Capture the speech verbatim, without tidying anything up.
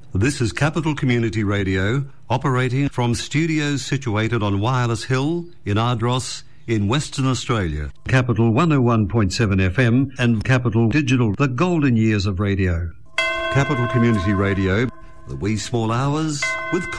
This is Capital Community Radio, operating from studios situated on Wireless Hill in Ardross in Western Australia. Capital one oh one point seven F M and Capital Digital, the golden years of radio. Capital Community Radio, the wee small hours with